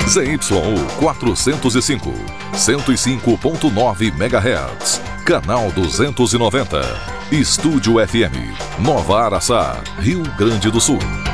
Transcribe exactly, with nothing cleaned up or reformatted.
Z Y U quatrocentos e cinco, cento e cinco ponto nove megahertz. Canal duzentos e noventa. Estúdio F M, Nova Araçá, Rio Grande do Sul.